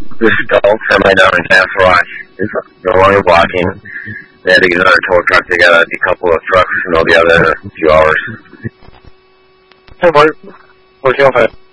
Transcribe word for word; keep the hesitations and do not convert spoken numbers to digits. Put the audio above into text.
this adult semi down in Castle is no longer blocking. They had to get another tow truck. They got a couple of trucks, and they'll be out there in a few hours. Hey, Mark. Working on it.